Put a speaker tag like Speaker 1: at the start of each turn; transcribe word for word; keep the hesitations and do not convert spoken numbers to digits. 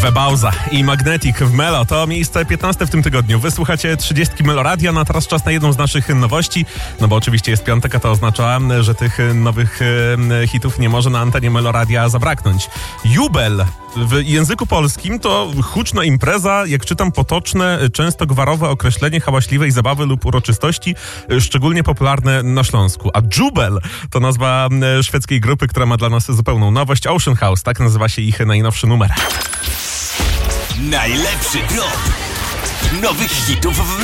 Speaker 1: Webauza i Magnetic w Melo to miejsce piętnaste w tym tygodniu. Wysłuchacie trzydziestki Meloradia, no a teraz czas na jedną z naszych nowości, no bo oczywiście jest piątek, a to oznacza, że tych nowych hitów nie może na antenie Meloradia zabraknąć. Jubel w języku polskim to huczna impreza, jak czytam, potoczne, często gwarowe określenie hałaśliwej zabawy lub uroczystości, szczególnie popularne na Śląsku. A Jubel to nazwa szwedzkiej grupy, która ma dla nas zupełną nowość. Ocean House, tak nazywa się ich najnowszy numer.
Speaker 2: Najlepszy drop nowych hitów w